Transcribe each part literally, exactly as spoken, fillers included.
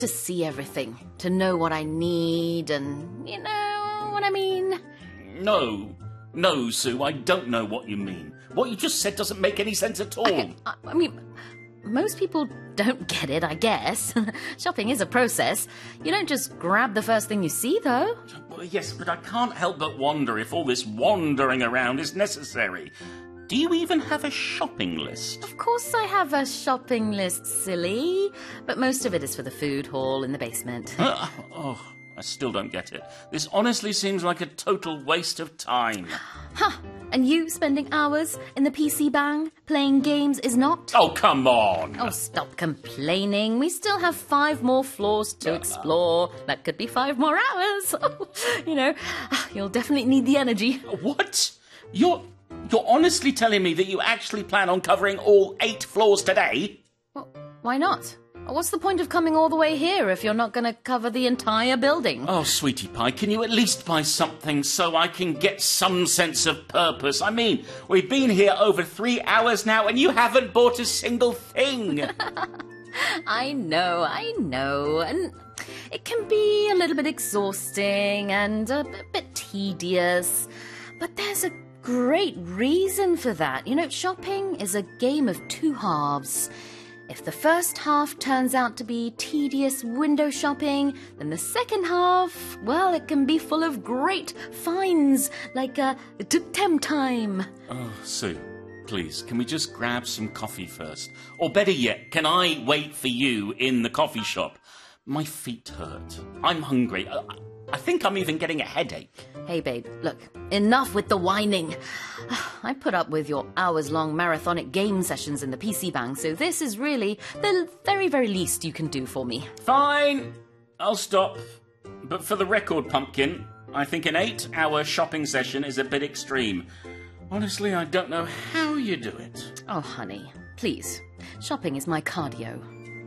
to see everything, to know what I need and, you know what I mean? No, no, Sue, I don't know what you mean. What you just said doesn't make any sense at all. Okay, I, I mean, most people don't get it, I guess. Shopping is a process. You don't just grab the first thing you see, though. Well, yes, but I can't help but wonder if all this wandering around is necessary. Do you even have a shopping list? Of course I have a shopping list, silly. But most of it is for the food hall in the basement. Uh, oh, I still don't get it. This honestly seems like a total waste of time. Huh. And you spending hours in the P C bang playing games is not? Oh, come on. Oh, stop complaining. We still have five more floors to explore. That could be five more hours. You know, you'll definitely need the energy. What? You're... You're honestly telling me that you actually plan on covering all eight floors today? Well, why not? What's the point of coming all the way here if you're not going to cover the entire building? Oh, sweetie pie, can you at least buy something so I can get some sense of purpose? I mean, we've been here over three hours now and you haven't bought a single thing. I know, I know. And it can be a little bit exhausting and a bit tedious. But there's a great reason for that. You know, shopping is a game of two halves. If the first half turns out to be tedious window shopping, then the second half, well, it can be full of great finds, like a Tem time. Oh, Sue, please, can we just grab some coffee first? Or better yet, can I wait for you in the coffee shop? My feet hurt. I'm hungry. I, I think I'm even getting a headache. Hey, babe, look, enough with the whining. I put up with your hours-long marathonic game sessions in the P C bang, so this is really the very, very least you can do for me. Fine, I'll stop. But for the record, Pumpkin, I think an eight-hour shopping session is a bit extreme. Honestly, I don't know how you do it. Oh, honey, please. Shopping is my cardio.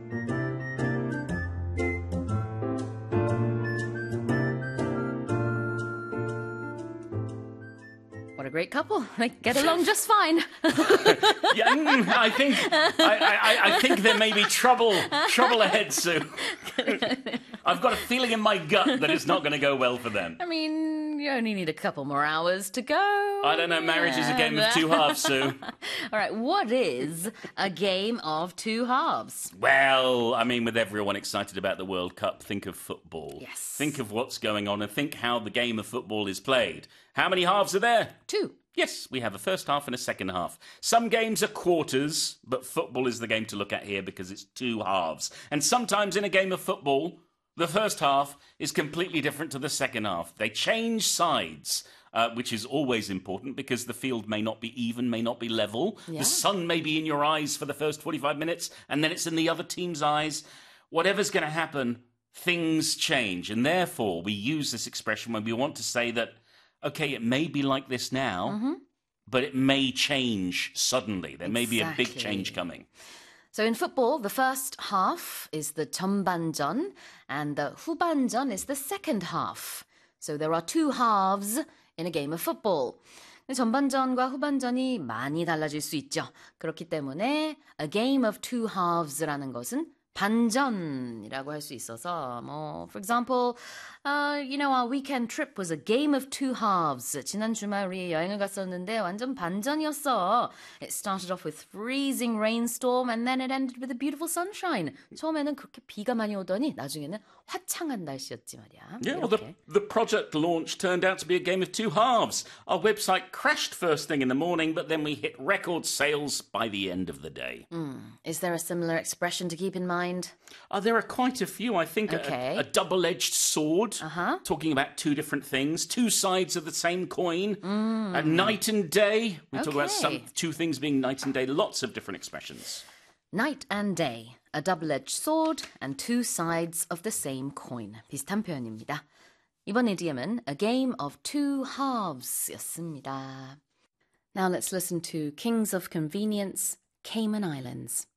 What a great couple. They get along just fine. Yeah, mm, I think I, I, I think there may be trouble trouble ahead, Sue. I've got a feeling in my gut that it's not going to go well for them. I mean, you only need a couple more hours to go. I don't know. Marriage is a game of two halves, Sue. All right, what is a game of two halves? Well, I mean, with everyone excited about the World Cup, think of football. Yes. Think of what's going on and think how the game of football is played. How many halves are there? Two. Yes, we have a first half and a second half. Some games are quarters, but football is the game to look at here because it's two halves. And sometimes in a game of football, the first half is completely different to the second half. They change sides, uh, which is always important because the field may not be even, may not be level. Yeah. The sun may be in your eyes for the first forty-five minutes, and then it's in the other team's eyes. Whatever's going to happen, things change. And therefore, we use this expression when we want to say that, okay, it may be like this now, mm-hmm. but it may change suddenly. There may Exactly. be a big change coming. So in football, the first half is the 전반전 and the 후반전 is the second half. So there are two halves in a game of football. 전반전과 후반전이 많이 달라질 수 있죠. 그렇기 때문에 a game of two halves라는 것은 반전이라고 할 수 있어서 뭐 for example, uh, you know, our weekend trip was a game of two halves. 지난 주말 우리 여행을 갔었는데 완전 반전이었어. It started off with freezing rainstorm and then it ended with a beautiful sunshine. 처음에는 그렇게 비가 많이 오더니 나중에는 화창한 날씨였지 말이야. Yeah, well, the, the project launch turned out to be a game of two halves. Our website crashed first thing in the morning, but then we hit record sales by the end of the day. Mm. Is there a similar expression to keep in mind? Uh, there are quite a few. I think okay. a, a double-edged sword, uh-huh. talking about two different things, two sides of the same coin, mm. a night and day. We okay. talk about some, two things being night and day, lots of different expressions. Night and day, a double-edged sword and two sides of the same coin. 비슷한 표현입니다. 이번 이디엄은 a game of two halves였습니다. Now let's listen to Kings of Convenience, Cayman Islands.